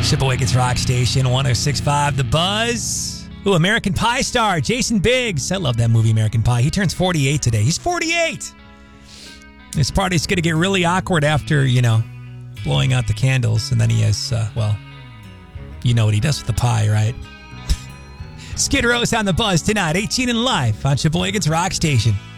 Sheboygan's Rock Station 106.5 The Buzz. Ooh, American Pie star Jason Biggs. I love that movie, American Pie. He turns 48 today. He's 48. This party's going to get really awkward after, blowing out the candles. And then he has, you know what he does with the pie, right? Skid Row's on The Buzz tonight, 18 and live on Sheboygan's Rock Station.